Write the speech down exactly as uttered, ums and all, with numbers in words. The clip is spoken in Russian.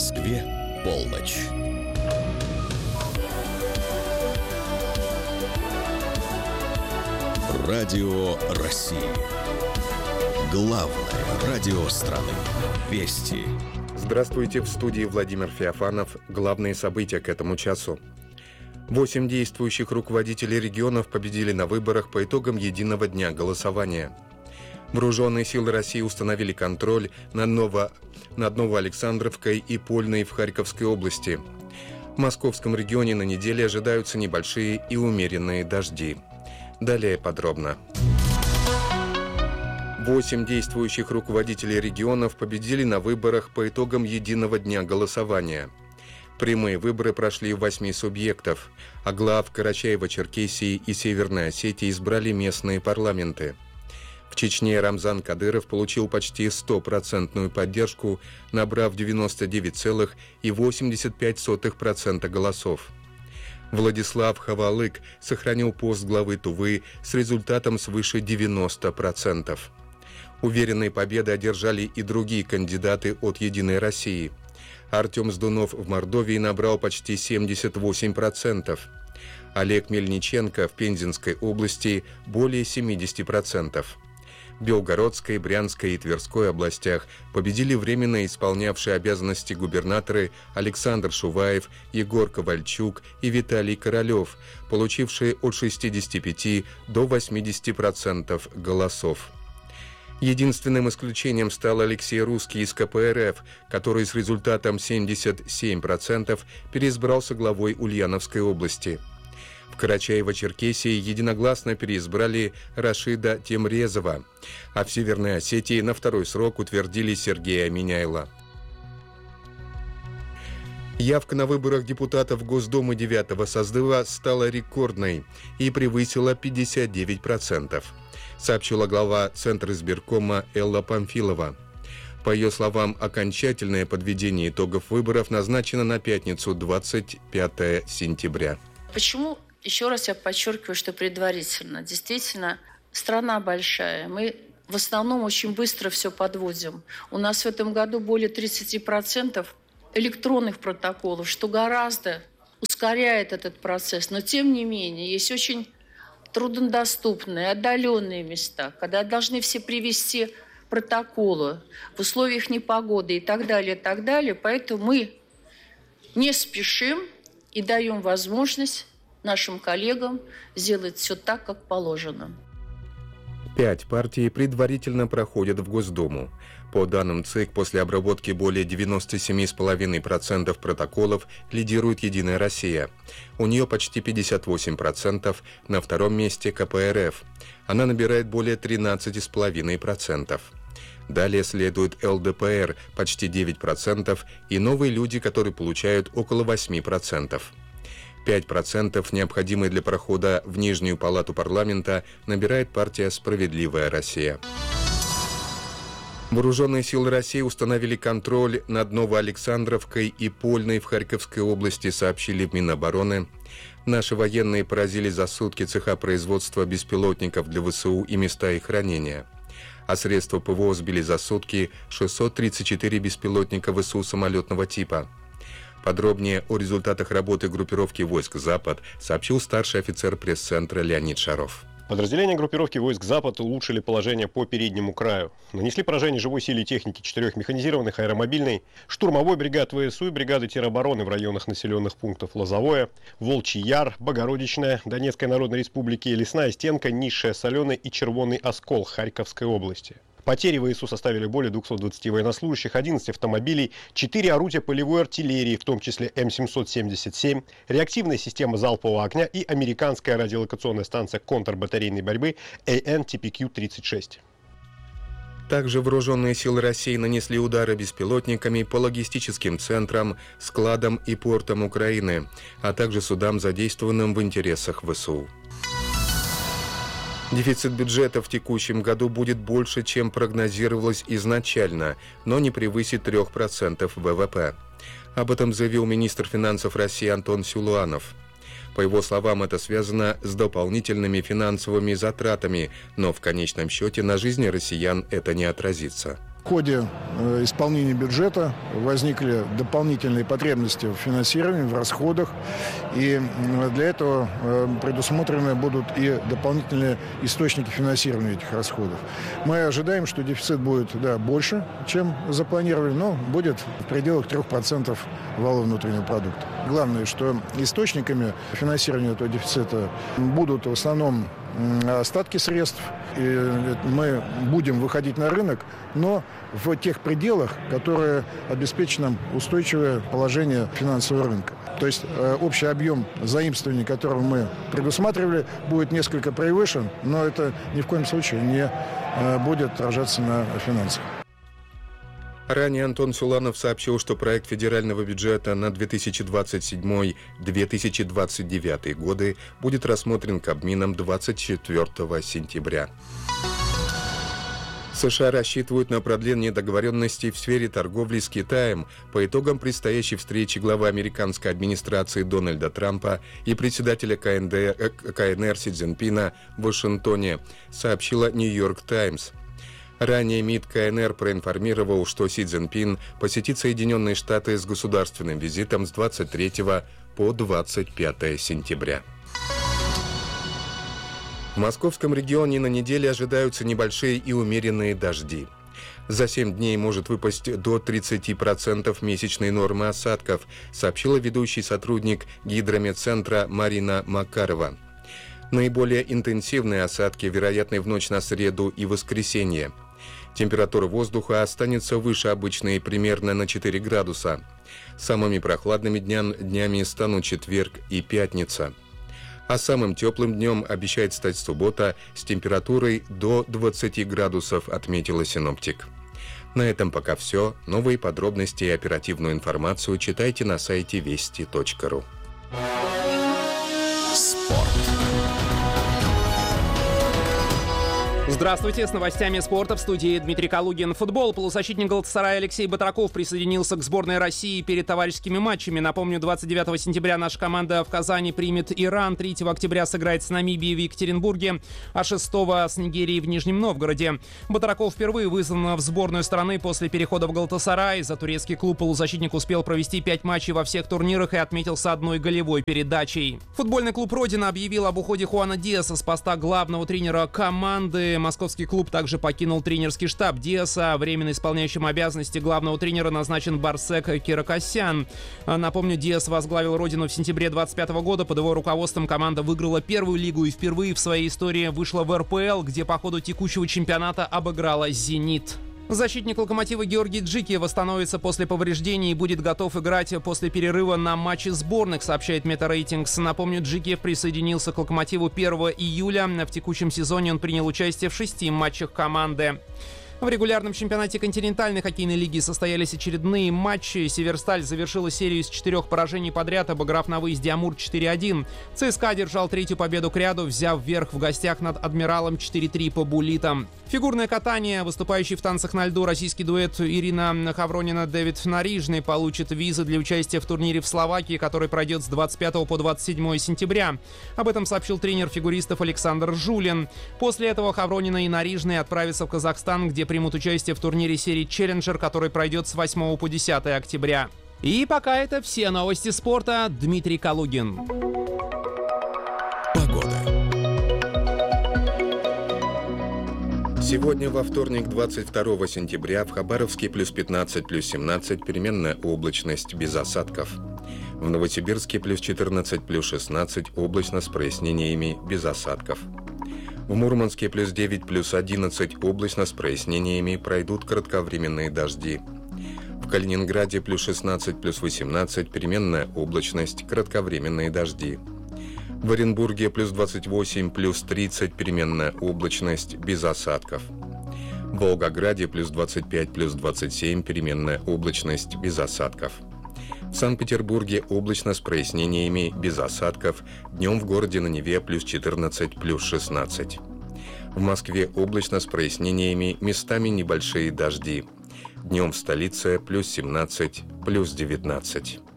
Москве полночь. Радио России. Главное радио страны. Вести. Здравствуйте, в студии Владимир Феофанов. Главные события к этому часу. Восемь действующих руководителей регионов победили на выборах по итогам единого дня голосования. Вооруженные силы России установили контроль над, Ново... над Новоалександровкой и Польной в Харьковской области. В московском регионе на неделе ожидаются небольшие и умеренные дожди. Далее подробно. Восемь действующих руководителей регионов победили на выборах по итогам единого дня голосования. Прямые выборы прошли в восьми субъектов, а глав Карачаево-Черкесии и Северной Осетии избрали местные парламенты. В Чечне Рамзан Кадыров получил почти стопроцентную поддержку, набрав девяносто девять целых восемьдесят пять сотых процента голосов. Владислав Хавалык сохранил пост главы Тувы с результатом свыше девяноста процентов. Уверенные победы одержали и другие кандидаты от «Единой России». Артем Сдунов в Мордовии набрал почти семьдесят восемь процентов. Олег Мельниченко в Пензенской области более семьдесят процентов. В Белгородской, Брянской и Тверской областях победили временно исполнявшие обязанности губернаторы Александр Шуваев, Егор Ковальчук и Виталий Королев, получившие от шестидесяти пяти до восьмидесяти процентов голосов. Единственным исключением стал Алексей Русский из ка пэ эр эф, который с результатом семьдесят семь процентов переизбрался главой Ульяновской области. В Карачаево-Черкесии единогласно переизбрали Рашида Темрезова, а в Северной Осетии на второй срок утвердили Сергея Миняйла. Явка на выборах депутатов Госдумы девятого созыва стала рекордной и превысила пятьдесят девять процентов, сообщила глава Центра избиркома Элла Памфилова. По ее словам, окончательное подведение итогов выборов назначено на пятницу, двадцать пятого сентября. Почему? Еще раз я подчеркиваю, что предварительно. Действительно, страна большая. Мы в основном очень быстро все подводим. У нас в этом году более тридцать процентов электронных протоколов, что гораздо ускоряет этот процесс. Но, тем не менее, есть очень труднодоступные, отдаленные места, когда должны все привести протоколы в условиях непогоды и так далее, и так далее. Поэтому мы не спешим и даем возможность нашим коллегам сделать все так, как положено. Пять партий предварительно проходят в Госдуму. По данным ЦИК, после обработки более девяносто семь целых пять десятых процента протоколов лидирует «Единая Россия». У нее почти пятьдесят восемь процентов, на втором месте ка пэ эр эф. Она набирает более тринадцать целых пять десятых процента. Далее следует эл дэ пэ эр, почти девять процентов, и «Новые люди», которые получают около восемь процентов. пять процентов, необходимые для прохода в Нижнюю палату парламента, набирает партия «Справедливая Россия». Вооруженные силы России установили контроль над Новоалександровкой и Польной в Харьковской области, сообщили в Минобороны. Наши военные поразили за сутки цеха производства беспилотников для вэ эс у и места их хранения. А средства пэ вэ о сбили за сутки шестьсот тридцать четыре беспилотника вэ эс у самолетного типа. Подробнее о результатах работы группировки войск «Запад» сообщил старший офицер пресс-центра Леонид Шаров. Подразделения группировки войск «Запад» улучшили положение по переднему краю. Нанесли поражение живой силе и технике четырех механизированных аэромобильной, штурмовой бригад вэ эс у и бригады теробороны в районах населенных пунктов Лозовое, Волчий Яр, Богородичная, Донецкой Народной Республики, Лесная Стенка, Низшая Соленая и Червоный Оскол Харьковской области. Потери вэ эс у составили более двухсот двадцати военнослужащих, одиннадцать автомобилей, четыре орудия полевой артиллерии, в том числе эм семьсот семьдесят семь, реактивная система залпового огня и американская радиолокационная станция контрбатарейной борьбы эй эн ти пи кью тридцать шесть. Также вооруженные силы России нанесли удары беспилотниками по логистическим центрам, складам и портам Украины, а также судам, задействованным в интересах вэ эс у. Дефицит бюджета в текущем году будет больше, чем прогнозировалось изначально, но не превысит трех процентов вэ вэ пэ. Об этом заявил министр финансов России Антон Силуанов. По его словам, это связано с дополнительными финансовыми затратами, но в конечном счете на жизни россиян это не отразится. В ходе э, исполнения бюджета возникли дополнительные потребности в финансировании, в расходах. И э, для этого э, предусмотрены будут и дополнительные источники финансирования этих расходов. Мы ожидаем, что дефицит будет да, больше, чем запланировали, но будет в пределах трех процентов валового внутреннего продукта. Главное, что источниками финансирования этого дефицита будут в основном остатки средств. И мы будем выходить на рынок, но в тех пределах, которые обеспечат нам устойчивое положение финансового рынка. То есть э, общий объем заимствований, который мы предусматривали, будет несколько превышен, но это ни в коем случае не э, будет отражаться на финансах. Ранее Антон Суланов сообщил, что проект федерального бюджета на две тысячи двадцать седьмой — две тысячи двадцать девятый годы будет рассмотрен Кабмином двадцать четвёртого сентября. США рассчитывают на продление договоренностей в сфере торговли с Китаем по итогам предстоящей встречи главы американской администрации Дональда Трампа и председателя КНР Си Цзиньпина в Вашингтоне, сообщила Нью-Йорк Таймс. Ранее МИД КНР проинформировал, что Си Цзиньпин посетит Соединенные Штаты с государственным визитом с двадцать третьего по двадцать пятое сентября. В московском регионе на неделе ожидаются небольшие и умеренные дожди. За семь дней может выпасть до тридцати процентов месячной нормы осадков, сообщила ведущий сотрудник Гидрометцентра Марина Макарова. Наиболее интенсивные осадки вероятны в ночь на среду и воскресенье. Температура воздуха останется выше обычной примерно на четыре градуса. Самыми прохладными дня, днями станут четверг и пятница. А самым теплым днем обещает стать суббота с температурой до двадцати градусов, отметила синоптик. На этом пока все. Новые подробности и оперативную информацию читайте на сайте вести точка ру. Спорт. Здравствуйте, с новостями спорта в студии Дмитрий Калугин. Футбол. Полузащитник «Галатасарая» Алексей Батраков присоединился к сборной России перед товарищескими матчами. Напомню, двадцать девятого сентября наша команда в Казани примет Иран, третьего октября сыграет с Намибией в Екатеринбурге, а шестого с Нигерией в Нижнем Новгороде. Батраков впервые вызван в сборную страны после перехода в «Галатасарай». За турецкий клуб полузащитник успел провести пять матчей во всех турнирах и отметился одной голевой передачей. Футбольный клуб «Родина» объявил об уходе Хуана Диаса с поста главного тренера команды. Московский клуб также покинул тренерский штаб Диаса. Временно исполняющим обязанности главного тренера назначен Барсек Киракосян. Напомню, Диас возглавил «Родину» в сентябре двадцать пятого года. Под его руководством команда выиграла первую лигу и впервые в своей истории вышла в эр пэ эл, где по ходу текущего чемпионата обыграла «Зенит». Защитник «Локомотива» Георгий Джики восстановится после повреждений и будет готов играть после перерыва на матчи сборных, сообщает Метарейтингс. Напомню, Джики присоединился к «Локомотиву» первого июля. В текущем сезоне он принял участие в шести матчах команды. В регулярном чемпионате континентальной хоккейной лиги состоялись очередные матчи. «Северсталь» завершила серию из четырех поражений подряд, обыграв на выезде «Амур» четыре один. «ЦСКА» одержал третью победу к ряду, взяв верх в гостях над «Адмиралом» четыре три по буллитам. Фигурное катание. Выступающий в танцах на льду российский дуэт Ирина Хавронина-Дэвид Нарижный получит визы для участия в турнире в Словакии, который пройдет с двадцать пятого по двадцать седьмое сентября. Об этом сообщил тренер фигуристов Александр Жулин. После этого Хавронина и Нарижный отправятся в Казахстан, где примут участие в турнире серии «Челленджер», который пройдет с восьмого по десятое октября. И пока это все новости спорта. Дмитрий Калугин. Погода. Сегодня, во вторник, двадцать второго сентября, в Хабаровске плюс пятнадцать, плюс семнадцать, переменная облачность, без осадков. В Новосибирске плюс четырнадцать, плюс шестнадцать, облачно с прояснениями, без осадков. В Мурманске плюс девять, плюс одиннадцать, облачно с прояснениями, пройдут кратковременные дожди. В Калининграде плюс шестнадцать, плюс восемнадцать, переменная облачность, кратковременные дожди. В Оренбурге плюс двадцать восемь, плюс тридцать, переменная облачность, без осадков. В Волгограде плюс двадцать пять, плюс двадцать семь, переменная облачность, без осадков. В Санкт-Петербурге облачно с прояснениями, без осадков. Днем в городе на Неве плюс четырнадцать, плюс шестнадцать. В Москве облачно с прояснениями, местами небольшие дожди. Днем в столице плюс семнадцать, плюс девятнадцать.